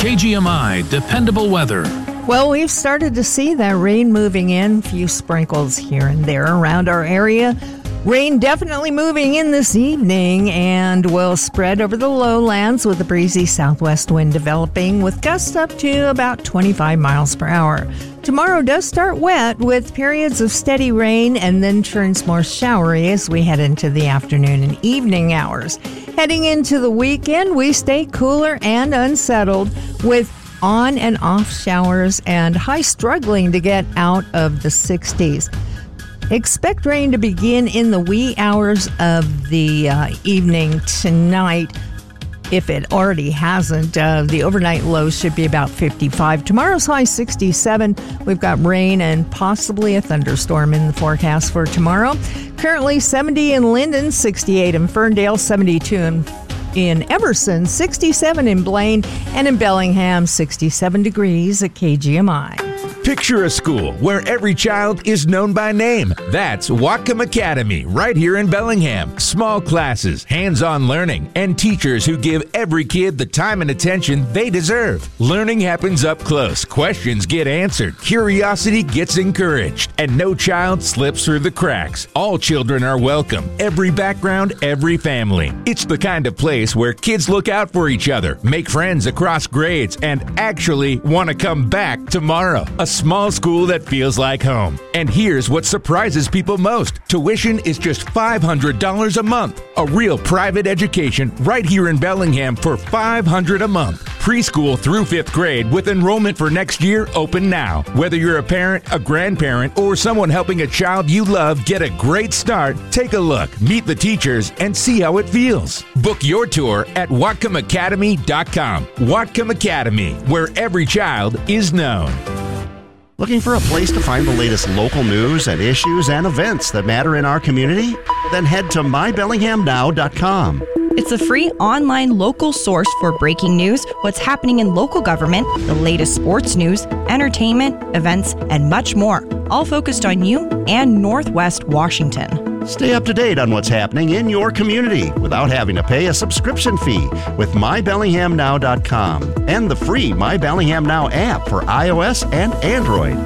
KGMI Dependable Weather. Well, we've started to see that rain moving in, a few sprinkles here and there around our area. Rain definitely moving in this evening and will spread over the lowlands with a breezy southwest wind developing with gusts up to about 25 miles per hour. Tomorrow does start wet with periods of steady rain and then turns more showery as we head into the afternoon and evening hours. Heading into the weekend, we stay cooler and unsettled with on and off showers and highs struggling to get out of the 60s. Expect rain to begin in the wee hours of the evening tonight. If it already hasn't, the overnight low should be about 55. Tomorrow's high 67. We've got rain and possibly a thunderstorm in the forecast for tomorrow. Currently 70 in Linden, 68 in Ferndale, 72 in Everson, 67 in Blaine, and in Bellingham, 67 degrees at KGMI. Picture a school where every child is known by name. That's Whatcom Academy, right here in Bellingham. Small classes, hands-on learning, and teachers who give every kid the time and attention they deserve. Learning happens up close, questions get answered, curiosity gets encouraged, and no child slips through the cracks. All children are welcome, every background, every family. It's the kind of place where kids look out for each other, make friends across grades, and actually want to come back tomorrow. A small school that feels like home. And here's what surprises people most. Tuition is just $500 a month. A real private education right here in Bellingham for $500 a month. Preschool through 5th grade with enrollment for next year open now. Whether you're a parent, a grandparent, or someone helping a child you love get a great start, take a look, meet the teachers, and see how it feels. Book your tour at WhatcomAcademy.com. Whatcom Academy, where every child is known. Looking for a place to find the latest local news and issues and events that matter in our community? Then head to mybellinghamnow.com. It's a free online local source for breaking news, what's happening in local government, the latest sports news, entertainment, events, and much more, all focused on you and Northwest Washington. Stay up to date on what's happening in your community without having to pay a subscription fee with mybellinghamnow.com and the free My Bellingham Now app for iOS and Android.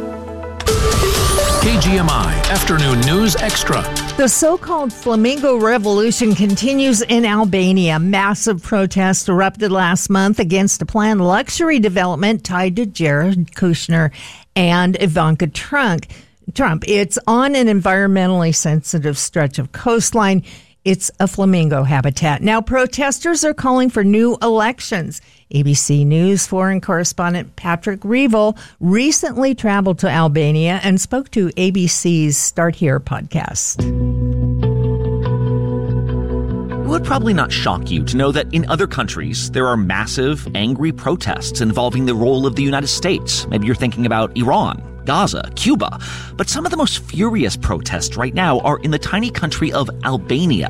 KGMI Afternoon News Extra. The so-called Flamingo Revolution continues in Albania. Massive protests erupted last month against a planned luxury development tied to Jared Kushner and Ivanka Trump. It's on an environmentally sensitive stretch of coastline. It's a flamingo habitat. Now, protesters are calling for new elections. ABC News foreign correspondent Patrick Reevell recently traveled to Albania and spoke to ABC's Start Here podcast. It would probably not shock you to know that in other countries, there are massive, angry protests involving the role of the United States. Maybe you're thinking about Iran, Gaza, Cuba. But some of the most furious protests right now are in the tiny country of Albania.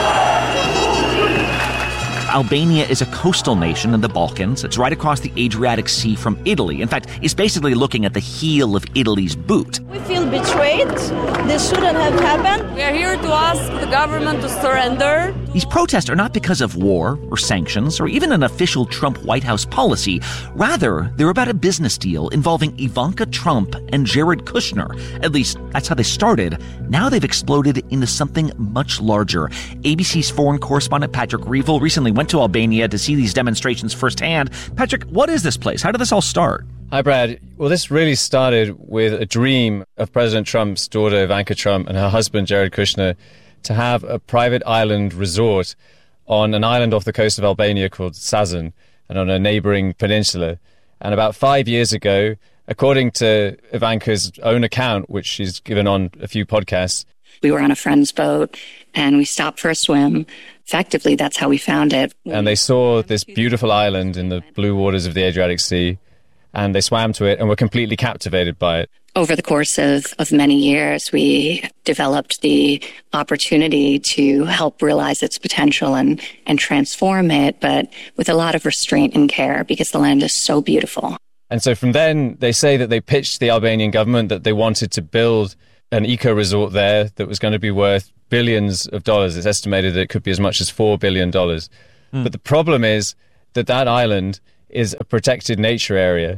Albania is a coastal nation in the Balkans. It's right across the Adriatic Sea from Italy. In fact, it's basically looking at the heel of Italy's boot. We feel betrayed. This shouldn't have happened. We are here to ask the government to surrender. These protests are not because of war or sanctions or even an official Trump White House policy. Rather, they're about a business deal involving Ivanka Trump and Jared Kushner. At least, that's how they started. Now they've exploded into something much larger. ABC's foreign correspondent Patrick Reevell recently went to Albania to see these demonstrations firsthand. Patrick, what is this place? How did this all start? Hi, Brad. Well, this really started with a dream of President Trump's daughter, Ivanka Trump, and her husband, Jared Kushner, to have a private island resort on an island off the coast of Albania called Sazan and on a neighboring peninsula. And about 5 years ago, according to Ivanka's own account, which she's given on a few podcasts, we were on a friend's boat and we stopped for a swim. Effectively, that's how we found it. And they saw this beautiful island in the blue waters of the Adriatic Sea, and they swam to it and were completely captivated by it. Over the course of many years, we developed the opportunity to help realize its potential and transform it, but with a lot of restraint and care because the land is so beautiful. And so from then, they say that they pitched the Albanian government that they wanted to build an eco-resort there that was going to be worth billions of dollars. It's estimated that it could be as much as $4 billion. But the problem is that island is a protected nature area.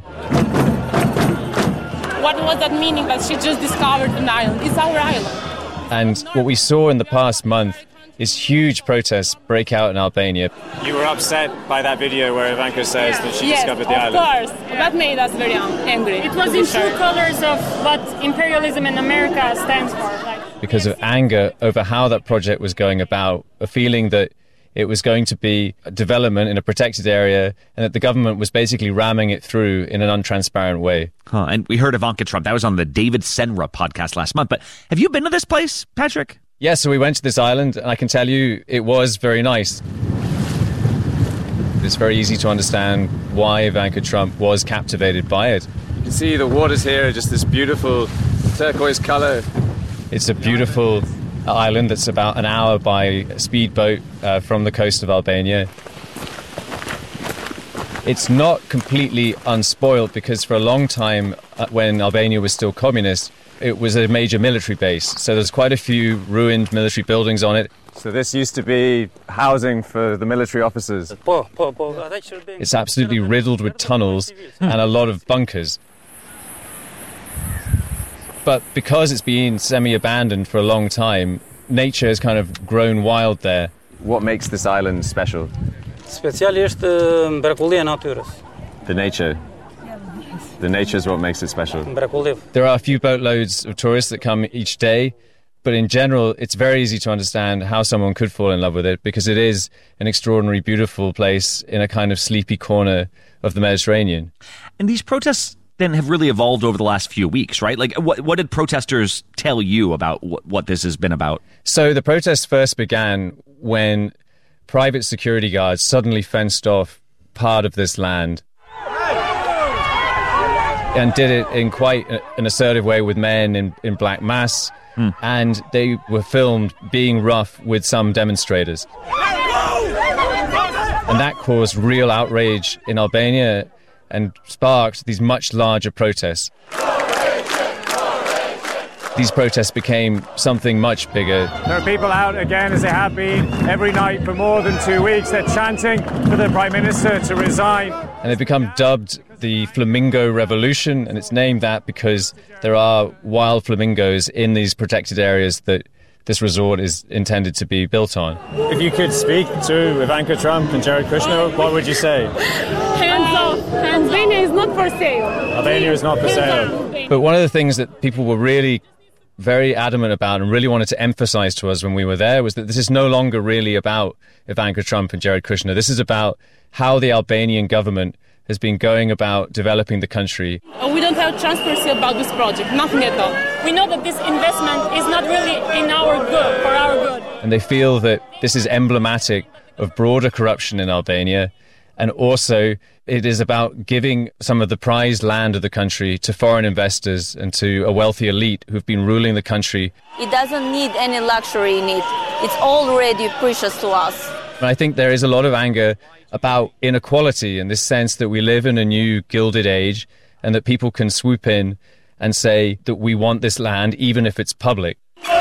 What was that meaning that she just discovered an island? It's our island. And what we saw in the past month is huge protests break out in Albania. You were upset by that video where Ivanka says that she discovered the island. Of course. That made us very angry. It was in true colors of what imperialism in America stands for. Because of anger over how that project was going about, a feeling that it was going to be a development in a protected area and that the government was basically ramming it through in an untransparent way. And we heard Ivanka Trump. That was on the David Senra podcast last month. But have you been to this place, Patrick? Yeah, so we went to this island, and I can tell you it was very nice. It's very easy to understand why Ivanka Trump was captivated by it. You can see the waters here, just this beautiful turquoise colour. It's a beautiful island that's about an hour by speedboat from the coast of Albania. It's not completely unspoiled because for a long time, when Albania was still communist, it was a major military base. So there's quite a few ruined military buildings on it. So this used to be housing for the military officers. It's absolutely riddled with tunnels and a lot of bunkers. But because it's been semi-abandoned for a long time, nature has kind of grown wild there. What makes this island special? The nature. The nature is what makes it special. There are a few boatloads of tourists that come each day, but in general, it's very easy to understand how someone could fall in love with it because it is an extraordinary, beautiful place in a kind of sleepy corner of the Mediterranean. And these protests then have really evolved over the last few weeks, right? Like, what did protesters tell you about what this has been about? So the protests first began when private security guards suddenly fenced off part of this land and did it in quite an assertive way with men in black masks, and they were filmed being rough with some demonstrators. And that caused real outrage in Albania and sparked these much larger protests. These protests became something much bigger. There are people out again, as they have been every night for more than 2 weeks. They're chanting for the Prime Minister to resign. And they've become dubbed the Flamingo Revolution, and it's named that because there are wild flamingos in these protected areas that this resort is intended to be built on. If you could speak to Ivanka Trump and Jared Kushner, what would you say? Hands off. Albania is not for sale. Albania is not for sale. But one of the things that people were really very adamant about and really wanted to emphasize to us when we were there was that this is no longer really about Ivanka Trump and Jared Kushner. This is about how the Albanian government has been going about developing the country. We don't have transparency about this project, nothing at all. We know that this investment is not really in our good, for our good. And they feel that this is emblematic of broader corruption in Albania, and also it is about giving some of the prized land of the country to foreign investors and to a wealthy elite who've been ruling the country. It doesn't need any luxury in it. It's already precious to us. And I think there is a lot of anger about inequality in this sense that we live in a new gilded age and that people can swoop in and say that we want this land even if it's public.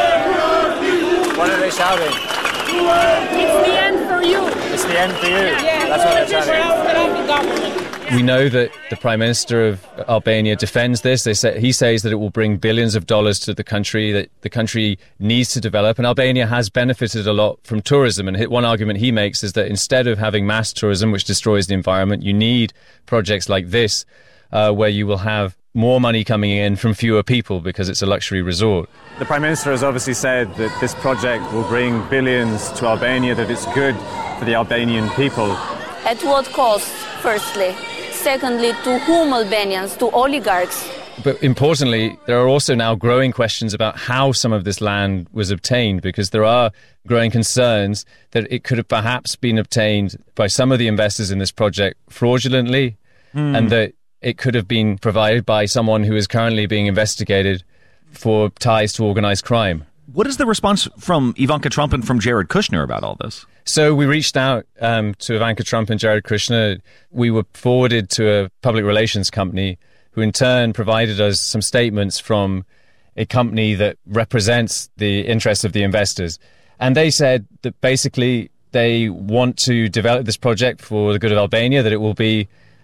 What are they shouting? It's the end for you. It's the end for you. Yeah, that's what they're shouting. We know that the Prime Minister of Albania defends this. He says that it will bring billions of dollars to the country, that the country needs to develop. And Albania has benefited a lot from tourism. And one argument he makes is that instead of having mass tourism, which destroys the environment, you need projects like this, where you will have more money coming in from fewer people because it's a luxury resort. The Prime Minister has obviously said that this project will bring billions to Albania, that it's good for the Albanian people. At what cost, firstly? Secondly, to whom Albanians? To oligarchs? But importantly, there are also now growing questions about how some of this land was obtained, because there are growing concerns that it could have perhaps been obtained by some of the investors in this project fraudulently, and that it could have been provided by someone who is currently being investigated for ties to organized crime. What is the response from Ivanka Trump and from Jared Kushner about all this? So we reached out to Ivanka Trump and Jared Kushner. We were forwarded to a public relations company who in turn provided us some statements from a company that represents the interests of the investors. And they said that basically they want to develop this project for the good of Albania, that it will be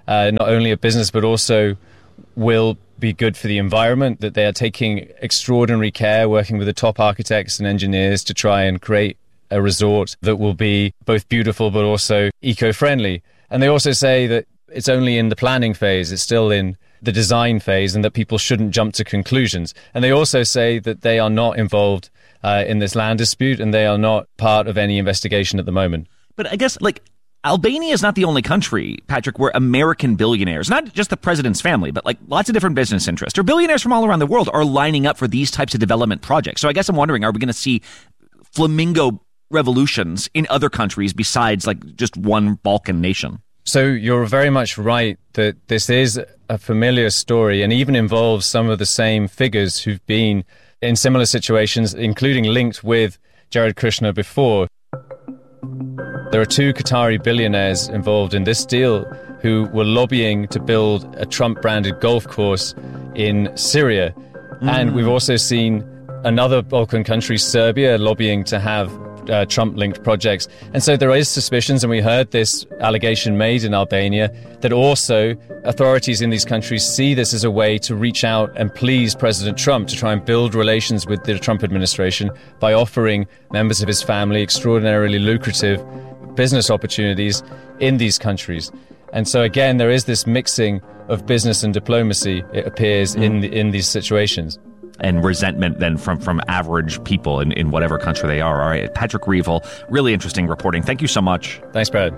not only a business but also will be good for the environment, that they are taking extraordinary care working with the top architects and engineers to try and create a resort that will be both beautiful but also eco-friendly. And they also say that it's only in the planning phase, it's still in the design phase, and that people shouldn't jump to conclusions. And they also say that they are not involved in this land dispute, and they are not part of any investigation at the moment. But I guess, Albania is not the only country, Patrick, where American billionaires, not just the president's family, but lots of different business interests, or billionaires from all around the world, are lining up for these types of development projects. So I guess I'm wondering, are we going to see flamingo revolutions in other countries besides just one Balkan nation? So you're very much right that this is a familiar story and even involves some of the same figures who've been in similar situations, including linked with Jared Kushner before. There are two Qatari billionaires involved in this deal who were lobbying to build a Trump-branded golf course in Syria. And we've also seen another Balkan country, Serbia, lobbying to have Trump-linked projects. And so there is suspicions, and we heard this allegation made in Albania, that also authorities in these countries see this as a way to reach out and please President Trump, to try and build relations with the Trump administration by offering members of his family extraordinarily lucrative business opportunities in these countries. And so again, there is this mixing of business and diplomacy, it appears, in these situations. And resentment then from average people in whatever country they are. All right, Patrick Reevell, really interesting reporting. Thank you so much. Thanks, Brad.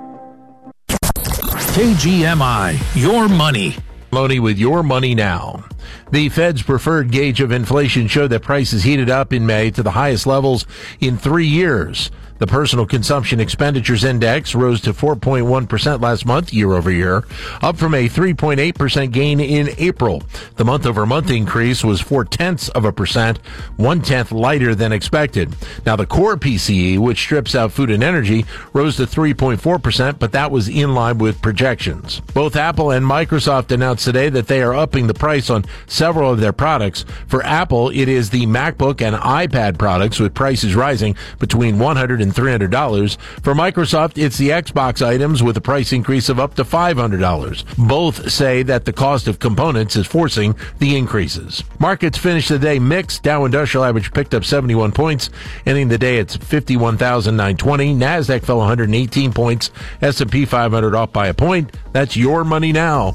KGMI, your money. Loney with Your Money Now. The Fed's preferred gauge of inflation showed that prices heated up in May to the highest levels in 3 years. The Personal Consumption Expenditures Index rose to 4.1% last month, year over year, up from a 3.8% gain in April. The month-over-month increase was 0.4%, 1/10 lighter than expected. Now, the core PCE, which strips out food and energy, rose to 3.4%, but that was in line with projections. Both Apple and Microsoft announced today that they are upping the price on several of their products. For Apple, it is the MacBook and iPad products, with prices rising between $100 and $300. For Microsoft, it's the Xbox items with a price increase of up to $500. Both say that the cost of components is forcing the increases. Markets finished the day mixed. Dow Industrial Average picked up 71 points, ending the day at 51,920. NASDAQ fell 118 points. S&P 500 off by a point. That's Your Money Now.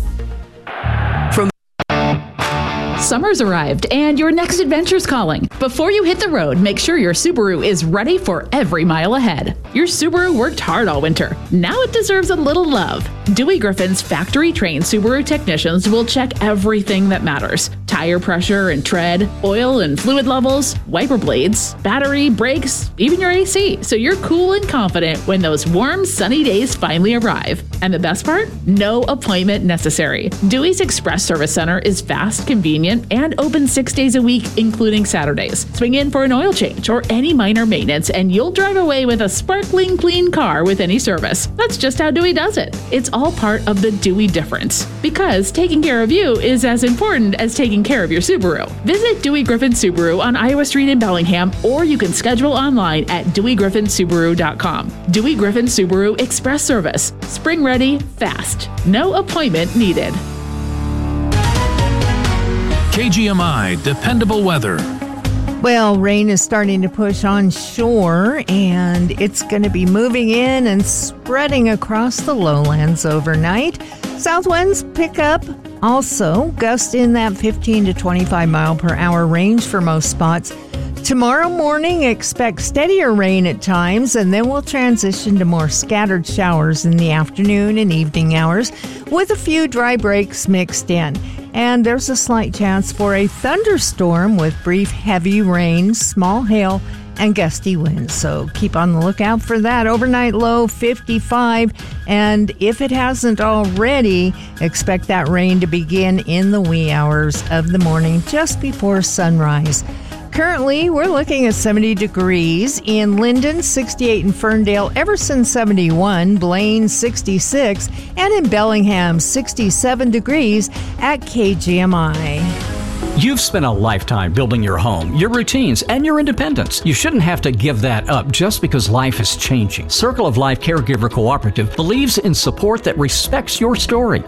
Summer's arrived and your next adventure's calling. Before you hit the road, make sure your Subaru is ready for every mile ahead. Your Subaru worked hard all winter. Now it deserves a little love. Dewey Griffin's factory-trained Subaru technicians will check everything that matters. Tire pressure and tread, oil and fluid levels, wiper blades, battery, brakes, even your AC, so you're cool and confident when those warm, sunny days finally arrive. And the best part? No appointment necessary. Dewey's Express Service Center is fast, convenient, and open 6 days a week, including Saturdays. Swing in for an oil change or any minor maintenance, and you'll drive away with a sparkling clean car with any service. That's just how Dewey does it. It's all part of the Dewey difference. Because taking care of you is as important as taking care of your Subaru. Visit Dewey Griffin Subaru on Iowa Street in Bellingham, or you can schedule online at DeweyGriffinSubaru.com. Dewey Griffin Subaru Express Service. Spring ready, fast. No appointment needed. KGMI, dependable weather. Well, rain is starting to push on shore, and it's going to be moving in and spreading across the lowlands overnight. South winds pick up. Also, gusts in that 15 to 25 mile per hour range for most spots. Tomorrow morning, expect steadier rain at times, and then we'll transition to more scattered showers in the afternoon and evening hours, with a few dry breaks mixed in. And there's a slight chance for a thunderstorm with brief heavy rain, small hail, and gusty winds. So keep on the lookout for that. Overnight low 55. And if it hasn't already, expect that rain to begin in the wee hours of the morning just before sunrise. Currently, we're looking at 70 degrees in Linden, 68 in Ferndale, Everson 71, Blaine 66, and in Bellingham 67 degrees at KGMI. You've spent a lifetime building your home, your routines, and your independence. You shouldn't have to give that up just because life is changing. Circle of Life Caregiver Cooperative believes in support that respects your story